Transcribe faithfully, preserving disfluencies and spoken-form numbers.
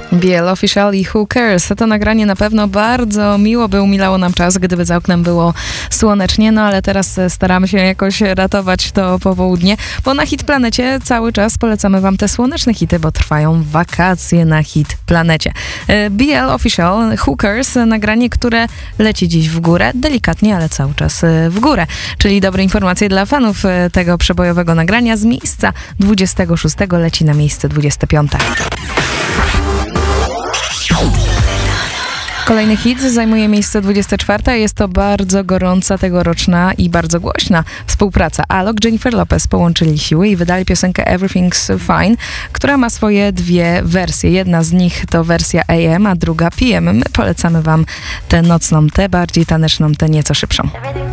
B L Official i Who Cares. To nagranie na pewno bardzo miło by umilało nam czas, gdyby za oknem było słonecznie, no ale teraz staramy się jakoś ratować to popołudnie, bo na Hit Planecie cały czas polecamy wam te słoneczne hity, bo trwają wakacje na Hit Planecie. B L Official, Who Cares, nagranie, które leci dziś w górę, delikatnie, ale cały czas w górę, czyli dobre informacje dla fanów tego przebojowego nagrania. Z miejsca dwudziestego szóstego leci na miejsce dwudzieste piąte. Kolejny hit zajmuje miejsce dwudzieste czwarte. Jest to bardzo gorąca, tegoroczna i bardzo głośna współpraca. Alok, Jennifer Lopez połączyli siły i wydali piosenkę Everything's Fine, która ma swoje dwie wersje. Jedna z nich to wersja A M, a druga P M. My polecamy wam tę nocną, tę bardziej taneczną, tę nieco szybszą.